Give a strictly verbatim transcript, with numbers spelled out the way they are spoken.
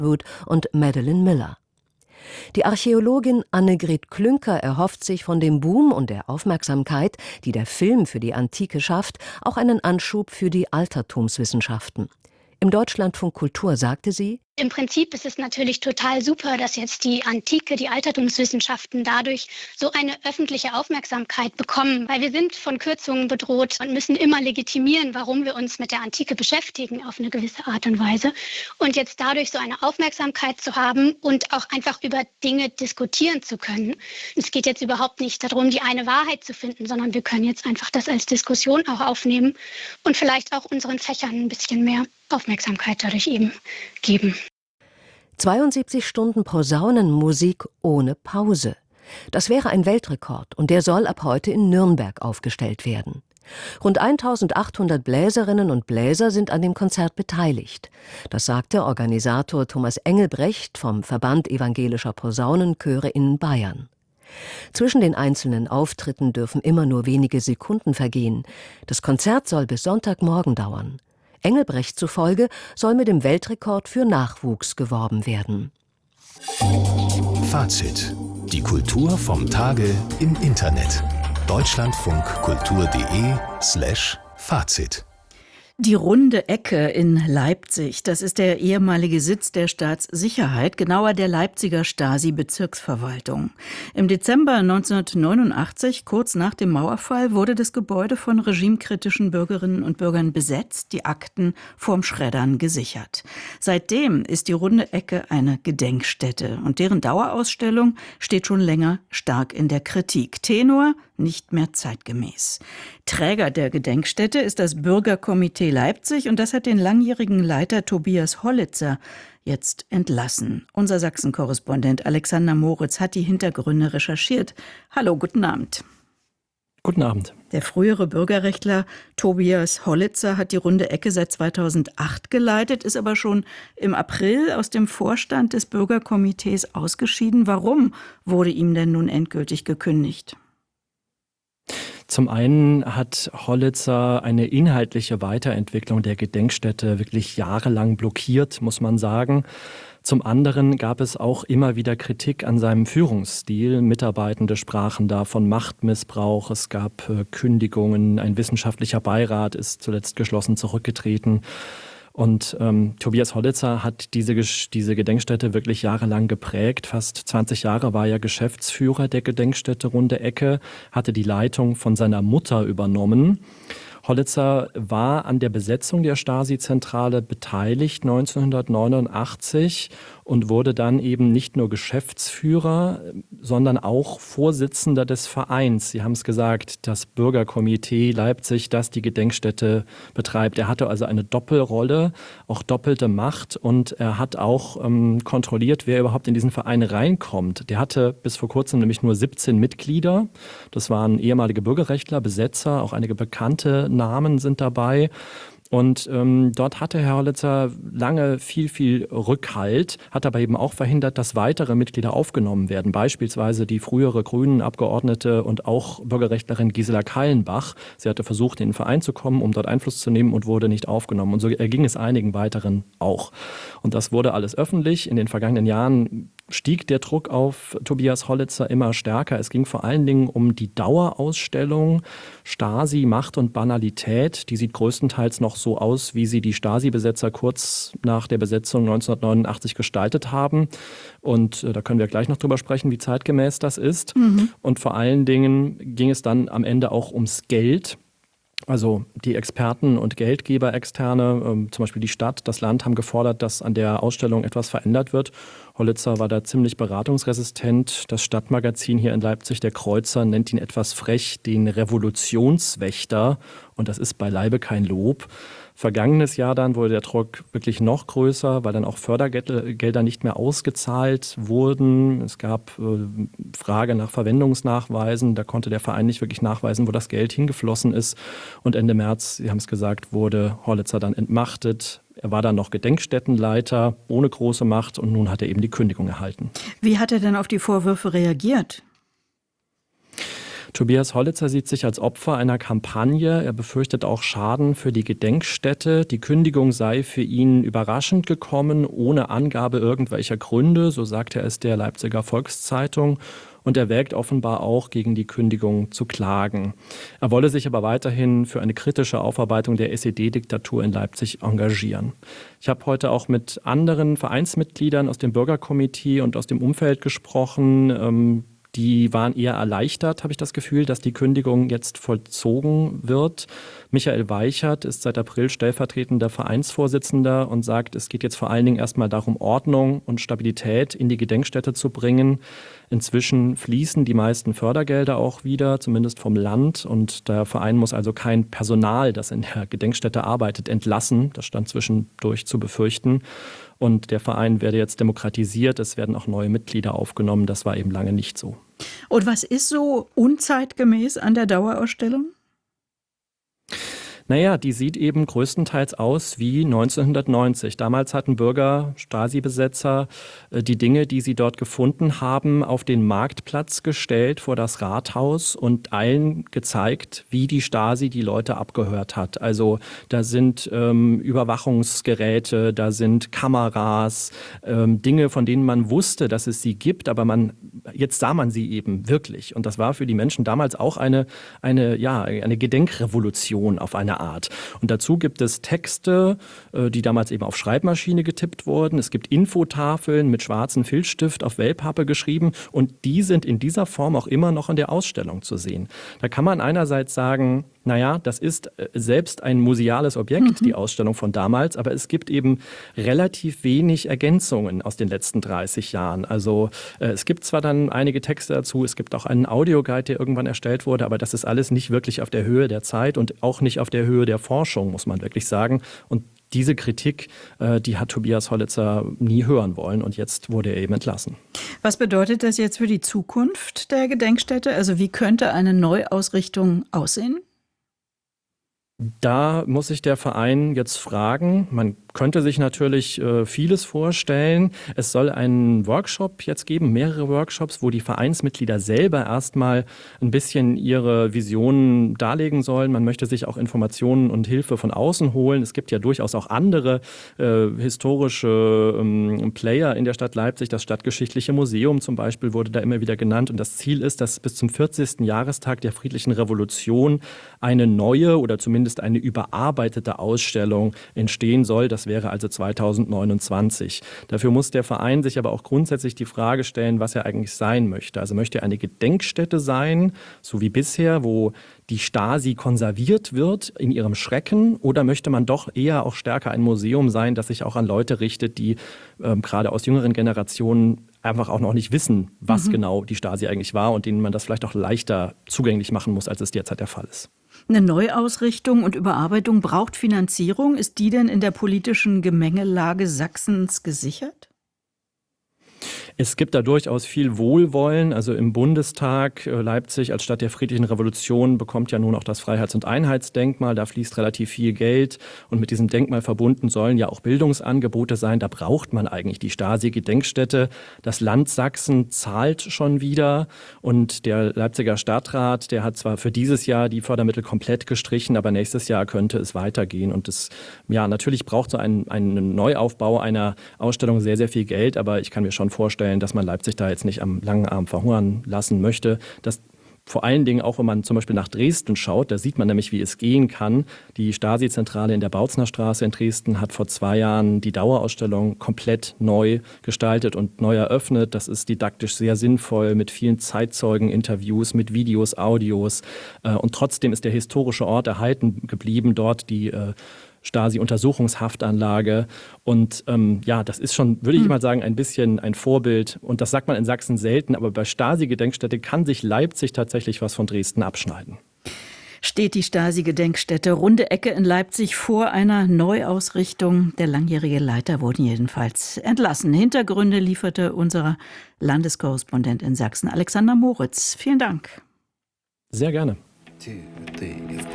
Wood und Madeline Miller. Die Archäologin Annegret Klünker erhofft sich von dem Boom und der Aufmerksamkeit, die der Film für die Antike schafft, auch einen Anschub für die Altertumswissenschaften. Im Deutschlandfunk Kultur sagte sie: Im Prinzip ist es natürlich total super, dass jetzt die Antike, die Altertumswissenschaften dadurch so eine öffentliche Aufmerksamkeit bekommen, weil wir sind von Kürzungen bedroht und müssen immer legitimieren, warum wir uns mit der Antike beschäftigen auf eine gewisse Art und Weise. Und jetzt dadurch so eine Aufmerksamkeit zu haben und auch einfach über Dinge diskutieren zu können. Es geht jetzt überhaupt nicht darum, die eine Wahrheit zu finden, sondern wir können jetzt einfach das als Diskussion auch aufnehmen und vielleicht auch unseren Fächern ein bisschen mehr Aufmerksamkeit dadurch eben geben. zweiundsiebzig Stunden Posaunenmusik ohne Pause. Das wäre ein Weltrekord und der soll ab heute in Nürnberg aufgestellt werden. Rund eintausendachthundert Bläserinnen und Bläser sind an dem Konzert beteiligt. Das sagte Organisator Thomas Engelbrecht vom Verband Evangelischer Posaunenchöre in Bayern. Zwischen den einzelnen Auftritten dürfen immer nur wenige Sekunden vergehen. Das Konzert soll bis Sonntagmorgen dauern. Engelbrecht zufolge soll mit dem Weltrekord für Nachwuchs geworben werden. Fazit. Die Kultur vom Tage im Internet. deutschlandfunkkultur.de slash Fazit. Die Runde Ecke in Leipzig, das ist der ehemalige Sitz der Staatssicherheit, genauer der Leipziger Stasi-Bezirksverwaltung. Im Dezember neunzehnhundertneunundachtzig, kurz nach dem Mauerfall, wurde das Gebäude von regimekritischen Bürgerinnen und Bürgern besetzt, die Akten vorm Schreddern gesichert. Seitdem ist die Runde Ecke eine Gedenkstätte und deren Dauerausstellung steht schon länger stark in der Kritik. Tenor: nicht mehr zeitgemäß. Träger der Gedenkstätte ist das Bürgerkomitee Leipzig und das hat den langjährigen Leiter Tobias Hollitzer jetzt entlassen. Unser Sachsen-Korrespondent Alexander Moritz hat die Hintergründe recherchiert. Hallo, guten Abend. Guten Abend. Der frühere Bürgerrechtler Tobias Hollitzer hat die Runde Ecke seit zweitausendacht geleitet, ist aber schon im April aus dem Vorstand des Bürgerkomitees ausgeschieden. Warum wurde ihm denn nun endgültig gekündigt? Zum einen hat Hollitzer eine inhaltliche Weiterentwicklung der Gedenkstätte wirklich jahrelang blockiert, muss man sagen. Zum anderen gab es auch immer wieder Kritik an seinem Führungsstil. Mitarbeitende sprachen da von Machtmissbrauch. Es gab äh, Kündigungen. Ein wissenschaftlicher Beirat ist zuletzt geschlossen zurückgetreten. Und ähm, Tobias Hollitzer hat diese, diese Gedenkstätte wirklich jahrelang geprägt. Fast zwanzig Jahre war er Geschäftsführer der Gedenkstätte Runde Ecke, hatte die Leitung von seiner Mutter übernommen. Hollitzer war an der Besetzung der Stasi-Zentrale beteiligt neunzehnhundertneunundachtzig und wurde dann eben nicht nur Geschäftsführer, sondern auch Vorsitzender des Vereins. Sie haben es gesagt, das Bürgerkomitee Leipzig, das die Gedenkstätte betreibt. Er hatte also eine Doppelrolle, auch doppelte Macht und er hat auch ähm, kontrolliert, wer überhaupt in diesen Verein reinkommt. Der hatte bis vor kurzem nämlich nur siebzehn Mitglieder. Das waren ehemalige Bürgerrechtler, Besetzer, auch einige bekannte Namen sind dabei. Und ähm, dort hatte Herr Hollitzer lange viel, viel Rückhalt, hat aber eben auch verhindert, dass weitere Mitglieder aufgenommen werden. Beispielsweise die frühere Grünen-Abgeordnete und auch Bürgerrechtlerin Gisela Kallenbach. Sie hatte versucht, in den Verein zu kommen, um dort Einfluss zu nehmen und wurde nicht aufgenommen. Und so erging es einigen weiteren auch. Und das wurde alles öffentlich. In den vergangenen Jahren stieg der Druck auf Tobias Hollitzer immer stärker. Es ging vor allen Dingen um die Dauerausstellung Stasi, Macht und Banalität. Die sieht größtenteils noch so aus, wie sie die Stasi-Besetzer kurz nach der Besetzung neunzehnhundertneunundachtzig gestaltet haben. Und äh, da können wir gleich noch drüber sprechen, wie zeitgemäß das ist. Mhm. Und vor allen Dingen ging es dann am Ende auch ums Geld. Also die Experten und Geldgeber externe, ähm, zum Beispiel die Stadt, das Land, haben gefordert, dass an der Ausstellung etwas verändert wird. Hollitzer war da ziemlich beratungsresistent. Das Stadtmagazin hier in Leipzig, der Kreuzer, nennt ihn etwas frech den Revolutionswächter. Und das ist beileibe kein Lob. Vergangenes Jahr dann wurde der Druck wirklich noch größer, weil dann auch Fördergelder nicht mehr ausgezahlt wurden. Es gab äh, Frage nach Verwendungsnachweisen. Da konnte der Verein nicht wirklich nachweisen, wo das Geld hingeflossen ist. Und Ende März, Sie haben es gesagt, wurde Hollitzer dann entmachtet. Er war dann noch Gedenkstättenleiter ohne große Macht und nun hat er eben die Kündigung erhalten. Wie hat er denn auf die Vorwürfe reagiert? Tobias Hollitzer sieht sich als Opfer einer Kampagne. Er befürchtet auch Schaden für die Gedenkstätte. Die Kündigung sei für ihn überraschend gekommen, ohne Angabe irgendwelcher Gründe, so sagte er es der Leipziger Volkszeitung. Und er wägt offenbar auch, gegen die Kündigung zu klagen. Er wolle sich aber weiterhin für eine kritische Aufarbeitung der S E D-Diktatur in Leipzig engagieren. Ich habe heute auch mit anderen Vereinsmitgliedern aus dem Bürgerkomitee und aus dem Umfeld gesprochen. Ähm, Die waren eher erleichtert, habe ich das Gefühl, dass die Kündigung jetzt vollzogen wird. Michael Weichert ist seit April stellvertretender Vereinsvorsitzender und sagt, es geht jetzt vor allen Dingen erstmal darum, Ordnung und Stabilität in die Gedenkstätte zu bringen. Inzwischen fließen die meisten Fördergelder auch wieder, zumindest vom Land. Und der Verein muss also kein Personal, das in der Gedenkstätte arbeitet, entlassen. Das stand zwischendurch zu befürchten. Und der Verein werde jetzt demokratisiert, es werden auch neue Mitglieder aufgenommen. Das war eben lange nicht so. Und was ist so unzeitgemäß an der Dauerausstellung? Naja, die sieht eben größtenteils aus wie neunzehnhundertneunzig. Damals hatten Bürger, Stasi-Besetzer die Dinge, die sie dort gefunden haben, auf den Marktplatz gestellt vor das Rathaus und allen gezeigt, wie die Stasi die Leute abgehört hat. Also da sind ähm, Überwachungsgeräte, da sind Kameras, ähm, Dinge, von denen man wusste, dass es sie gibt, aber man jetzt sah man sie eben wirklich. Und das war für die Menschen damals auch eine, eine, ja, eine Gedenkrevolution auf eine Art. Und dazu gibt es Texte, die damals eben auf Schreibmaschine getippt wurden. Es gibt Infotafeln mit schwarzem Filzstift auf Wellpappe geschrieben und die sind in dieser Form auch immer noch in der Ausstellung zu sehen. Da kann man einerseits sagen, naja, das ist selbst ein museales Objekt, mhm. die Ausstellung von damals, aber es gibt eben relativ wenig Ergänzungen aus den letzten dreißig Jahren. Also äh, es gibt zwar dann einige Texte dazu, es gibt auch einen Audioguide, der irgendwann erstellt wurde, aber das ist alles nicht wirklich auf der Höhe der Zeit und auch nicht auf der Höhe der Forschung, muss man wirklich sagen. Und diese Kritik, äh, die hat Tobias Hollitzer nie hören wollen und jetzt wurde er eben entlassen. Was bedeutet das jetzt für die Zukunft der Gedenkstätte? Also wie könnte eine Neuausrichtung aussehen? Da muss sich der Verein jetzt fragen. Man könnte sich natürlich äh, vieles vorstellen. Es soll einen Workshop jetzt geben, mehrere Workshops, wo die Vereinsmitglieder selber erstmal ein bisschen ihre Visionen darlegen sollen. Man möchte sich auch Informationen und Hilfe von außen holen. Es gibt ja durchaus auch andere äh, historische ähm, Player in der Stadt Leipzig. Das Stadtgeschichtliche Museum zum Beispiel wurde da immer wieder genannt. Und das Ziel ist, dass bis zum vierzigsten Jahrestag der Friedlichen Revolution eine neue oder zumindest eine überarbeitete Ausstellung entstehen soll. Das wäre also zweitausendneunundzwanzig. Dafür muss der Verein sich aber auch grundsätzlich die Frage stellen, was er eigentlich sein möchte. Also möchte er eine Gedenkstätte sein, so wie bisher, wo die Stasi konserviert wird in ihrem Schrecken, oder möchte man doch eher auch stärker ein Museum sein, das sich auch an Leute richtet, die ähm, gerade aus jüngeren Generationen einfach auch noch nicht wissen, was mhm. genau die Stasi eigentlich war und denen man das vielleicht auch leichter zugänglich machen muss, als es derzeit der Fall ist. Eine Neuausrichtung und Überarbeitung braucht Finanzierung. Ist die denn in der politischen Gemengelage Sachsens gesichert? Es gibt da durchaus viel Wohlwollen. Also im Bundestag Leipzig als Stadt der Friedlichen Revolution bekommt ja nun auch das Freiheits- und Einheitsdenkmal. Da fließt relativ viel Geld. Und mit diesem Denkmal verbunden sollen ja auch Bildungsangebote sein. Da braucht man eigentlich die Stasi-Gedenkstätte. Das Land Sachsen zahlt schon wieder. Und der Leipziger Stadtrat, der hat zwar für dieses Jahr die Fördermittel komplett gestrichen, aber nächstes Jahr könnte es weitergehen. Und das, ja, natürlich braucht so ein, ein Neuaufbau einer Ausstellung sehr, sehr viel Geld. Aber ich kann mir schon vorstellen, dass man Leipzig da jetzt nicht am langen Arm verhungern lassen möchte. Das vor allen Dingen auch, wenn man zum Beispiel nach Dresden schaut, da sieht man nämlich, wie es gehen kann. Die Stasi-Zentrale in der Bautzner Straße in Dresden hat vor zwei Jahren die Dauerausstellung komplett neu gestaltet und neu eröffnet. Das ist didaktisch sehr sinnvoll mit vielen Zeitzeugen-Interviews, mit Videos, Audios. Und trotzdem ist der historische Ort erhalten geblieben, dort die Stasi-Untersuchungshaftanlage. Und ähm, ja, das ist schon, würde ich mal sagen, ein bisschen ein Vorbild. Und das sagt man in Sachsen selten, aber bei Stasi-Gedenkstätte kann sich Leipzig tatsächlich was von Dresden abschneiden. Steht die Stasi-Gedenkstätte Runde Ecke in Leipzig vor einer Neuausrichtung? Der langjährige Leiter wurde jedenfalls entlassen. Hintergründe lieferte unser Landeskorrespondent in Sachsen, Alexander Moritz. Vielen Dank. Sehr gerne.